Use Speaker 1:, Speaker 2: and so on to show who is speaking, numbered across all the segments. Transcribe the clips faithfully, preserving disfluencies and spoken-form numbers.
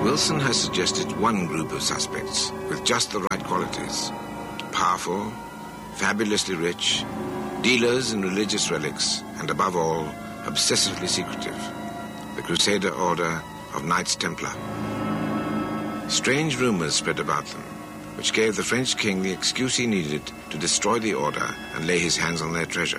Speaker 1: Wilson has suggested one group of suspects with just the right qualities. Powerful, fabulously rich, dealers in religious relics, and above all, obsessively secretive. The Crusader Order of Knights Templar. Strange rumors spread about them, which gave the French king the excuse he needed to destroy the order and lay his hands on their treasure.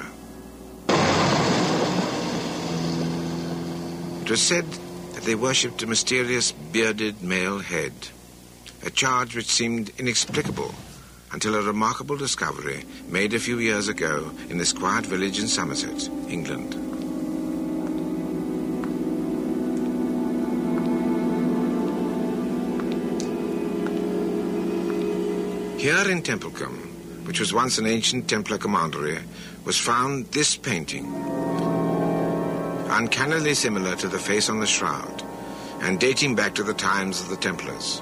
Speaker 1: It was said that they worshipped a mysterious bearded male head, a charge which seemed inexplicable until a remarkable discovery made a few years ago in this quiet village in Somerset, England. Here in Templecombe, which was once an ancient Templar commandery, was found this painting, uncannily similar to the face on the shroud, and dating back to the times of the Templars.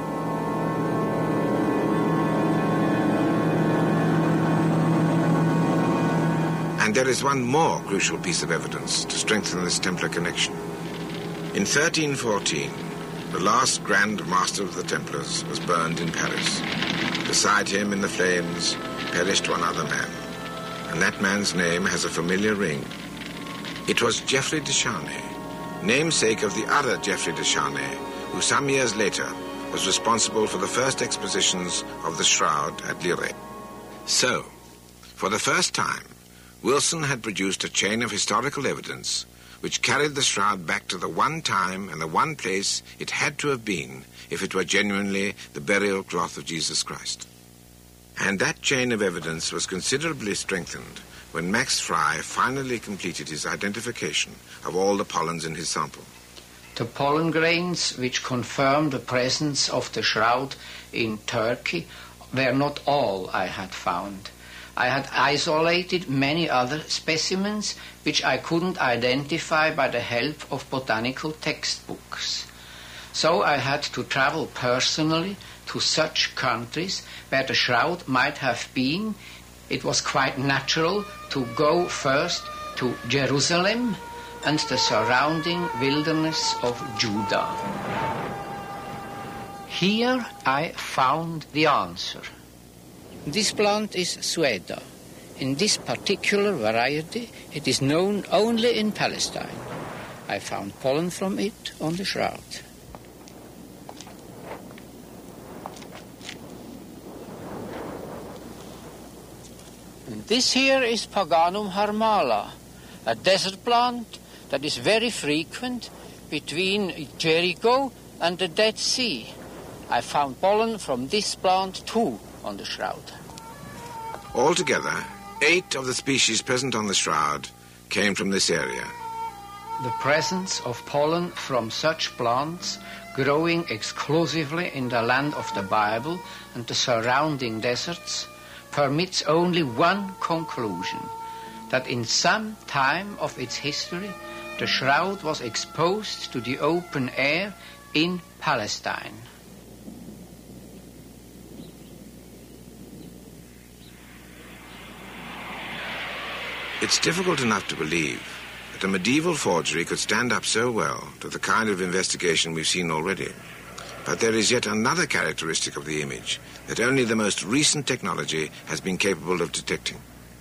Speaker 1: And there is one more crucial piece of evidence to strengthen this Templar connection. In thirteen fourteen, the last Grand Master of the Templars was burned in Paris. Beside him in the flames perished one other man, and that man's name has a familiar ring. It was Geoffrey de Charnay, namesake of the other Geoffrey de Charnay, who some years later was responsible for the first expositions of the Shroud at Lire. So, for the first time, Wilson had produced a chain of historical evidence which carried the Shroud back to the one time and the one place it had to have been if it were genuinely the burial cloth of Jesus Christ. And that chain of evidence was considerably strengthened when Max Fry finally completed his identification of all the pollens in his sample.
Speaker 2: The pollen grains which confirmed the presence of the Shroud in Turkey were not all I had found. I had isolated many other specimens which I couldn't identify by the help of botanical textbooks. So I had to travel personally to such countries where the Shroud might have been. It was quite natural to go first to Jerusalem and the surrounding wilderness of Judah. Here I found the answer. This plant is Sueda. In this particular variety, it is known only in Palestine. I found pollen from it on the Shroud. And this here is Paganum harmala, a desert plant that is very frequent between Jericho and the Dead Sea. I found pollen from this plant too on the Shroud.
Speaker 1: Altogether, eight of the species present on the Shroud came from this area.
Speaker 2: The presence of pollen from such plants growing exclusively in the land of the Bible and the surrounding deserts permits only one conclusion, that in some time of its history the Shroud was exposed to the open air in Palestine.
Speaker 1: It's difficult enough to believe that a medieval forgery could stand up so well to the kind of investigation we've seen already. But there is yet another characteristic of the image that only the most recent technology has been capable of detecting.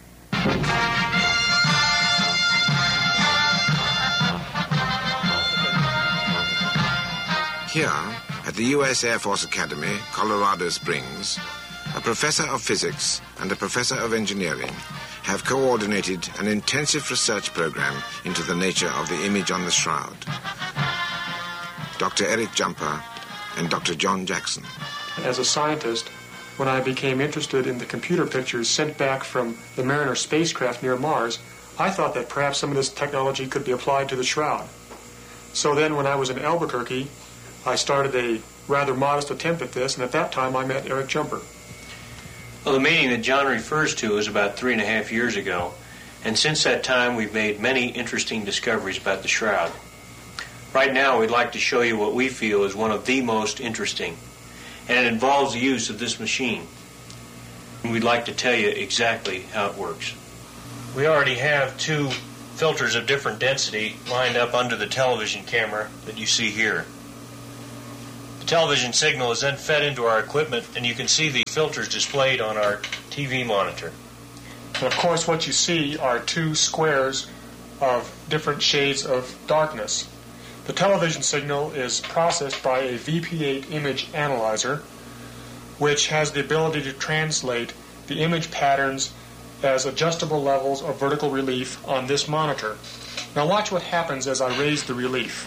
Speaker 1: Here, at the U S Air Force Academy, Colorado Springs, a professor of physics and a professor of engineering have coordinated an intensive research program into the nature of the image on the Shroud. Doctor Eric Jumper and Doctor John Jackson.
Speaker 3: As a scientist, when I became interested in the computer pictures sent back from the Mariner spacecraft near Mars, I thought that perhaps some of this technology could be applied to the Shroud. So then when I was in Albuquerque, I started a rather modest attempt at this, and at that time I met Eric Jumper.
Speaker 4: Well, the meeting that John refers to is about three and a half years ago, and since that time we've made many interesting discoveries about the Shroud. Right now we'd like to show you what we feel is one of the most interesting, and it involves the use of this machine. And we'd like to tell you exactly how it works. We already have two filters of different density lined up under the television camera that you see here. The television signal is then fed into our equipment, and you can see the filters displayed on our T V monitor.
Speaker 3: And of course, what you see are two squares of different shades of darkness. The television signal is processed by a V P eight image analyzer, which has the ability to translate the image patterns as adjustable levels of vertical relief on this monitor. Now watch what happens as I raise the relief.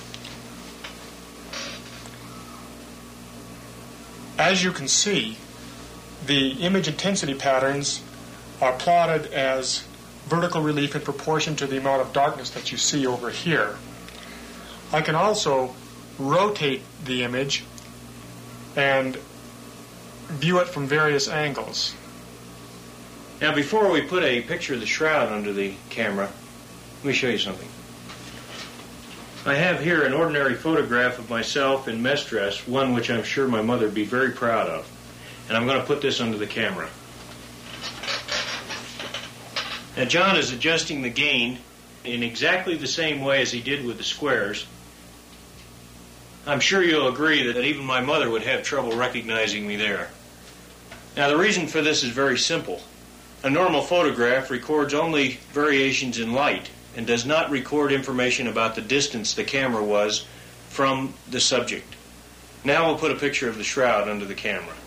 Speaker 3: As you can see, the image intensity patterns are plotted as vertical relief in proportion to the amount of darkness that you see over here. I can also rotate the image and view it from various angles.
Speaker 4: Now, before we put a picture of the shroud under the camera, let me show you something. I have here an ordinary photograph of myself in mess dress, one which I'm sure my mother would be very proud of. And I'm going to put this under the camera. Now, John is adjusting the gain in exactly the same way as he did with the squares. I'm sure you'll agree that even my mother would have trouble recognizing me there. Now, the reason for this is very simple. A normal photograph records only variations in light and does not record information about the distance the camera was from the subject. Now we'll put a picture of the shroud under the camera.